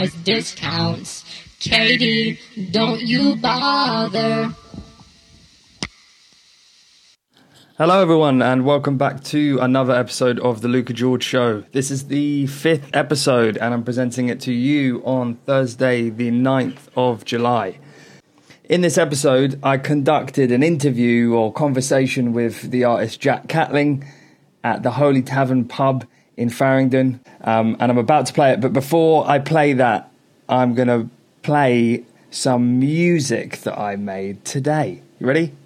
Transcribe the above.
discounts. Katie, don't you bother. Hello everyone and welcome back to another episode of the Luca George Show. This is the 5th episode and I'm presenting it to you on Thursday the 9th of July. In this episode I conducted an interview or conversation with the artist Jack Catling at the Holy Tavern pub in Farringdon, and I'm about to play it, but before I play that I'm going to play some music that I made today. You ready?